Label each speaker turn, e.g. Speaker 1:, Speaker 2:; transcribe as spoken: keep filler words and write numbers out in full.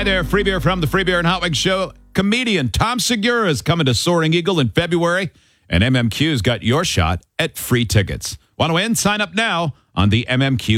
Speaker 1: there, Free Beer from the Free Beer and Hot Wings Show. Comedian Tom Segura is coming to Soaring Eagle in February, and M M Q's got your shot at free tickets. Want to win? Sign up now on the M M Q